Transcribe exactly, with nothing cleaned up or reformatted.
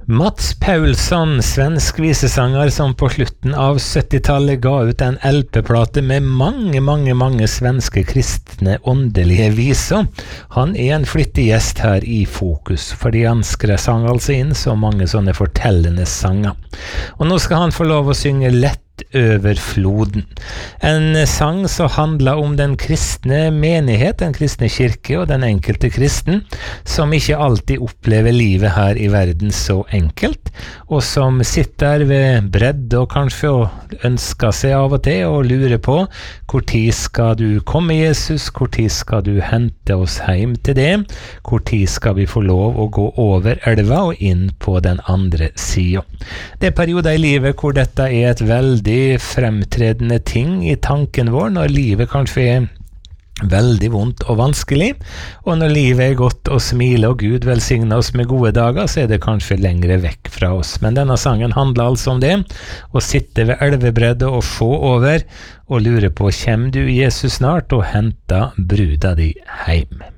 Mats Paulsson, svensk visesanger som på slutten av syttitallet ga ut en L P-plate med mange, mange, mange svenske kristne åndelige viser. Han er en flittig gjest her i Fokus, fordi han sang altså inn så mange sånne fortellende sanger. Og nå skal han få lov å synge lett over floden. En sang som handler om den kristne menighet, den kristne kirke og den enkelte kristen, som ikke alltid opplever livet her i verden så enkelt, og som sitter ved bredd og kanskje ønsker seg av og til og lurer på hvor tid skal du komme, Jesus, hvor tid skal du hente oss hjem til det, hvor tid skal vi få lov å gå over elva og inn på den andre siden. Det er perioder i livet hvor dette er et veldig fremtredende ting i tanken vår, når livet kanskje er veldig vondt og vanskelig, og når livet er godt og smiler og Gud velsigner oss med gode dager, så er det kanskje lengre vekk fra oss. Men denne sangen handler altså om det, å sitte ved elvebreddet og få over, og lure på, kjem du Jesus snart og henter bruda di heim?